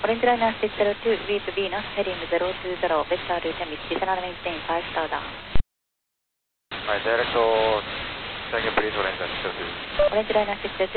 Orange Liner 602, read Venus, heading 020, vector route Mississippi, maintain 5 star down. Right, direct to, second please, Orange Liner 602. Orange Liner 602,